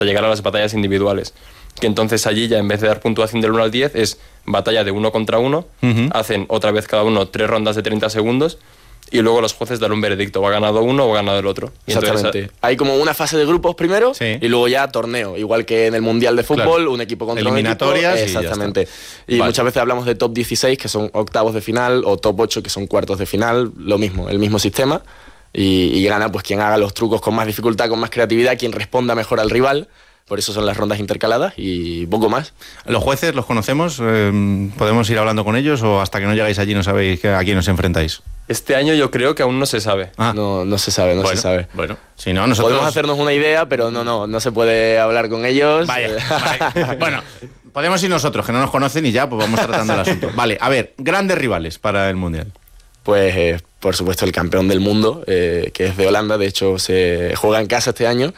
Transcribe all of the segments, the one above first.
llegar a las batallas individuales. Que entonces allí ya en vez de dar puntuación del 1 al 10 es batalla de 1 contra 1, hacen otra vez cada uno 3 rondas de 30 segundos y luego los jueces dan un veredicto, o ha ganado uno o ha ganado el otro. Y exactamente. Entonces, hay como una fase de grupos primero y luego ya torneo, igual que en el Mundial de Fútbol, un equipo contra eliminatorias un equipo. Exactamente. Y muchas veces hablamos de top 16, que son octavos de final, o top 8, que son cuartos de final, lo mismo, el mismo sistema. Y gana pues quien haga los trucos con más dificultad, con más creatividad, quien responda mejor al rival. Por eso son las rondas intercaladas y poco más. ¿Los jueces los conocemos? ¿Podemos ir hablando con ellos o hasta que no llegáis allí no sabéis a quién os enfrentáis? Este año yo creo que aún no se sabe. No se sabe, no se sabe. Bueno, si no, nosotros... Podemos hacernos una idea, pero no se puede hablar con ellos. Vaya. Bueno, podemos ir nosotros, que no nos conocen y ya pues vamos tratando el asunto. Vale, a ver, grandes rivales para el Mundial. Pues, por supuesto, el campeón del mundo, que es de Holanda. De hecho, se juega en casa este año,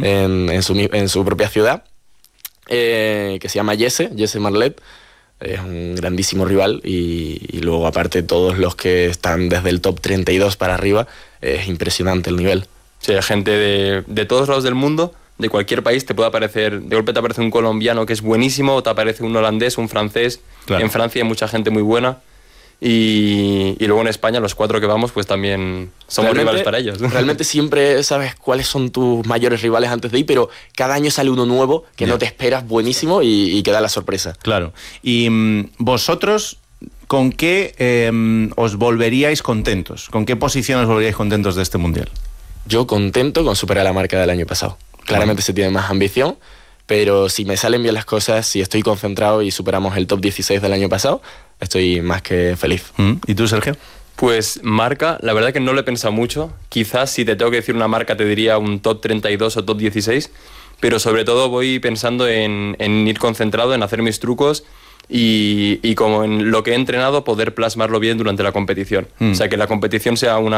en su propia ciudad, que se llama Jesse Marlet. Es un grandísimo rival y luego, aparte, todos los que están desde el top 32 para arriba, es impresionante el nivel. Sí, hay gente de todos lados del mundo, de cualquier país. Te puede aparecer, de golpe te aparece un colombiano que es buenísimo, o te aparece un holandés, un francés. Claro. En Francia hay mucha gente muy buena. Y luego en España los 4 que vamos pues también somos rivales para ellos. Realmente siempre sabes cuáles son tus mayores rivales antes de ir, pero cada año sale uno nuevo que no te esperas, buenísimo, y que da la sorpresa. Claro. Y vosotros, ¿con qué os volveríais contentos? ¿Con qué posición os volveríais contentos de este Mundial? Yo contento con superar la marca del año pasado. Claramente se tiene más ambición, pero si me salen bien las cosas, si estoy concentrado y superamos el top 16 del año pasado, estoy más que feliz. ¿Y tú, Sergio? Pues marca, la verdad que no lo he pensado mucho. Quizás si te tengo que decir una marca te diría un top 32 o top 16, pero sobre todo voy pensando en ir concentrado, en hacer mis trucos y como en lo que he entrenado poder plasmarlo bien durante la competición. O sea, que la competición sea como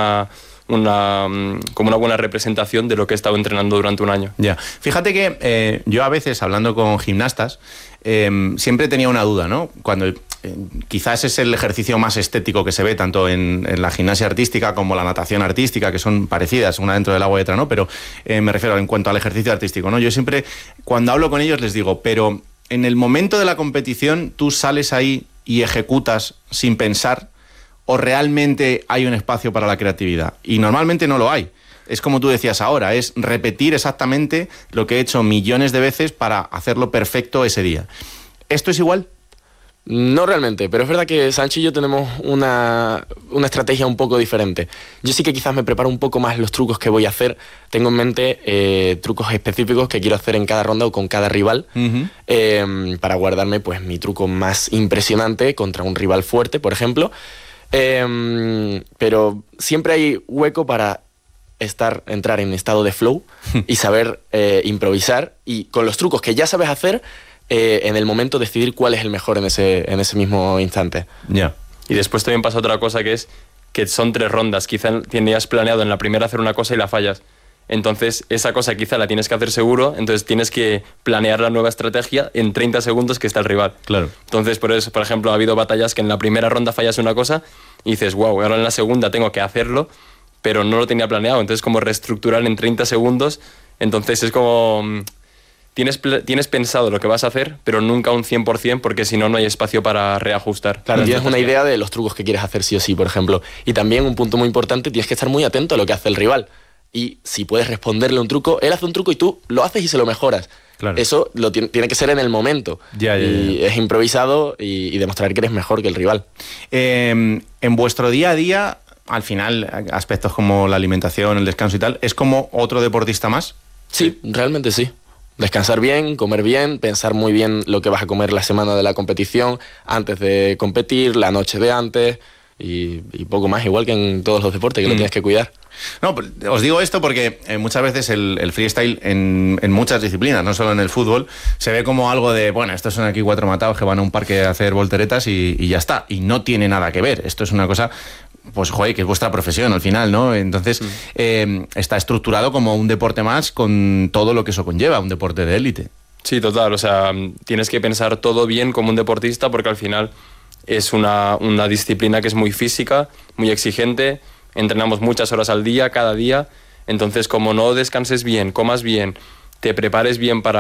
una buena representación de lo que he estado entrenando durante un año. Ya. Fíjate que yo a veces, hablando con gimnastas, siempre tenía una duda, ¿no? Cuando quizás es el ejercicio más estético que se ve tanto en la gimnasia artística como la natación artística, que son parecidas, una dentro del agua y otra no, pero me refiero en cuanto al ejercicio artístico, ¿no? Yo siempre, cuando hablo con ellos, les digo, pero en el momento de la competición, ¿tú sales ahí y ejecutas sin pensar o realmente hay un espacio para la creatividad? Y normalmente no lo hay. Es como tú decías ahora, es repetir exactamente lo que he hecho millones de veces para hacerlo perfecto ese día. ¿Esto es igual? No realmente, pero es verdad que Sancho y yo tenemos una estrategia un poco diferente. Yo sí que quizás me preparo un poco más los trucos que voy a hacer. Tengo en mente trucos específicos que quiero hacer en cada ronda o con cada rival, para guardarme pues mi truco más impresionante contra un rival fuerte, por ejemplo. Pero siempre hay hueco para entrar en estado de flow y saber improvisar, y con los trucos que ya sabes hacer, en el momento decidir cuál es el mejor en ese mismo instante. Ya. Y después también pasa otra cosa, que es que son 3 rondas. Quizá tenías planeado en la primera hacer una cosa y la fallas. Entonces esa cosa quizá la tienes que hacer seguro, entonces tienes que planear la nueva estrategia en 30 segundos que está el rival. Claro. Entonces por eso, por ejemplo, ha habido batallas que en la primera ronda fallas una cosa y dices, wow, ahora en la segunda tengo que hacerlo, pero no lo tenía planeado. Entonces como reestructurar en 30 segundos, entonces es como... Tienes pensado lo que vas a hacer, pero nunca un 100%, porque si no, no hay espacio para reajustar. Claro, tienes una idea de los trucos que quieres hacer sí o sí, por ejemplo. Y también un punto muy importante, tienes que estar muy atento a lo que hace el rival. Y si puedes responderle un truco, él hace un truco y tú lo haces y se lo mejoras. Claro. Eso tiene que ser en el momento. Ya. Es improvisado y demostrar que eres mejor que el rival. En vuestro día a día, al final, aspectos como la alimentación, el descanso y tal, ¿es como otro deportista más? Sí, realmente sí. Descansar bien, comer bien, pensar muy bien lo que vas a comer la semana de la competición, antes de competir, la noche de antes y poco más, igual que en todos los deportes, que lo tienes que cuidar. No, os digo esto porque muchas veces el freestyle en muchas disciplinas, no solo en el fútbol, se ve como algo de, bueno, estos son aquí 4 matados que van a un parque a hacer volteretas y ya está. Y no tiene nada que ver. Esto es una cosa... Pues, joder, que es vuestra profesión al final, ¿no? Entonces, está estructurado como un deporte más con todo lo que eso conlleva, un deporte de élite. Sí, total. O sea, tienes que pensar todo bien como un deportista, porque al final es una disciplina que es muy física, muy exigente. Entrenamos muchas horas al día, cada día. Entonces, como no descanses bien, comas bien, te prepares bien para